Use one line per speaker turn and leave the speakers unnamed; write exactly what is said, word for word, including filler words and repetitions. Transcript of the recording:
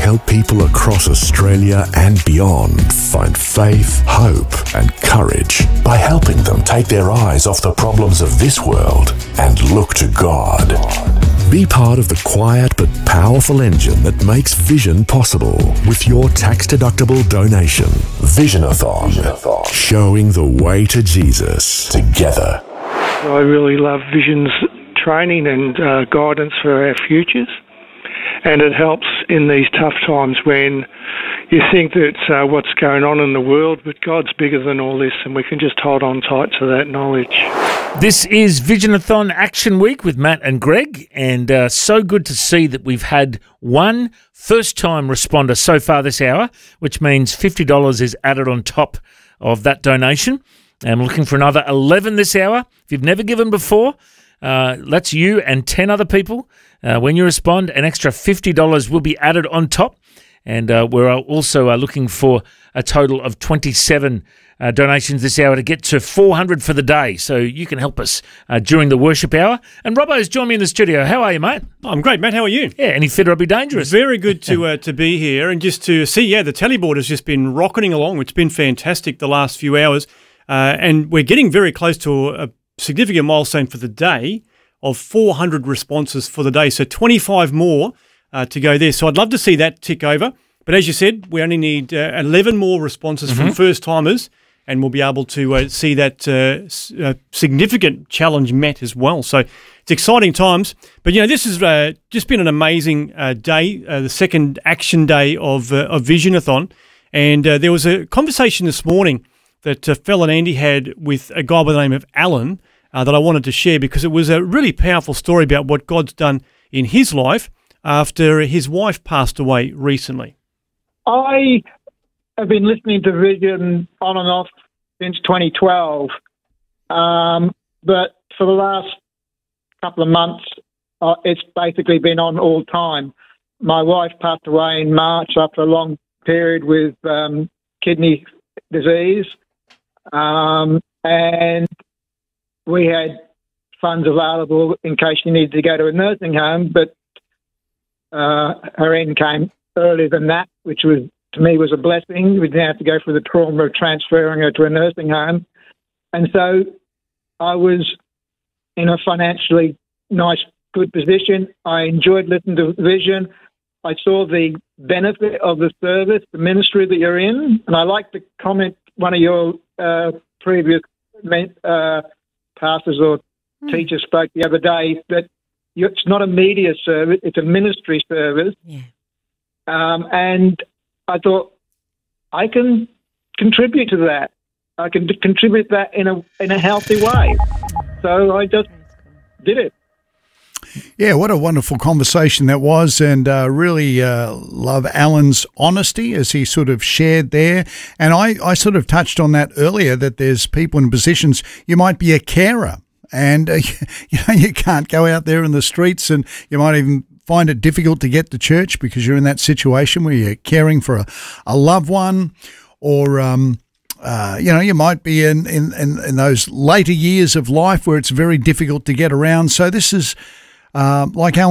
help people across Australia and beyond find faith, hope and courage by helping them take their eyes off the problems of this world and look to God. Be part of the quiet but powerful engine that makes vision possible with your tax-deductible donation. Visionathon, Visionathon, showing the way to Jesus together.
I really love Vision's training and uh, guidance for our futures, and it helps in these tough times when you think that uh, what's going on in the world, but God's bigger than all this, and we can just hold on tight to that knowledge.
This is Visionathon Action Week with Matt and Greg, and uh, so good to see that we've had one first-time responder so far this hour, which means fifty dollars is added on top of that donation. I'm looking for another eleven this hour. If you've never given before, uh, that's you and ten other people. Uh, when you respond, an extra fifty dollars will be added on top. And uh, we're also uh, looking for a total of twenty-seven uh, donations this hour to get to four hundred for the day. So you can help us uh, during the worship hour. And Robbo's joined me in the studio. How are you, mate?
I'm great, Matt. How are you?
Yeah, any fitter I'll be dangerous.
Very good to uh, to be here and just to see, yeah, the teleboard has just been rocketing along. It's been fantastic the last few hours. Uh, and we're getting very close to a significant milestone for the day of four hundred responses for the day. So twenty-five more uh, to go there. So I'd love to see that tick over. But as you said, we only need uh, eleven more responses mm-hmm. from first-timers, and we'll be able to uh, see that uh, s- uh, significant challenge met as well. So it's exciting times. But, you know, this has uh, just been an amazing uh, day, uh, the second action day of, uh, of Visionathon. And uh, there was a conversation this morning that uh, Phil and Andy had with a guy by the name of Alan uh, that I wanted to share, because it was a really powerful story about what God's done in his life after his wife passed away recently.
I have been listening to Vision on and off since twenty twelve, um, but for the last couple of months, uh, it's basically been on all time. My wife passed away in March after a long period with um, kidney disease, um, and we had funds available in case she needed to go to a nursing home, but uh, her end came earlier than that, which was, to me, was a blessing. We didn't have to go through the trauma of transferring her to a nursing home. And so I was in a financially nice, good position. I enjoyed listening to Vision. I saw the benefit of the service, the ministry that you're in. And I like to comment one of your uh, previous uh, pastors or mm. teachers spoke the other day that it's not a media service, it's a ministry service.
Yeah.
Um, and I thought, I can contribute to that. I can d- contribute that in a in a healthy way. So I just did it.
Yeah, what a wonderful conversation that was, and uh, really uh, love Alan's honesty as he sort of shared there. And I, I sort of touched on that earlier, that there's people in positions, you might be a carer, and uh, you know, you can't go out there in the streets, and you might even find it difficult to get to church because you're in that situation where you're caring for a, a loved one, or um, uh, you know, you might be in, in, in, in those later years of life where it's very difficult to get around. So this is uh, like Alan